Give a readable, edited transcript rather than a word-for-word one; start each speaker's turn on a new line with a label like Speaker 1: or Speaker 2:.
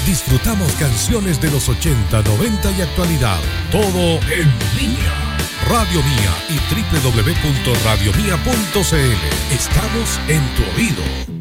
Speaker 1: Disfrutamos canciones de los 80, 90 y actualidad. Todo en línea. Radio Mía y www.radiomia.cl. Estamos en tu oído.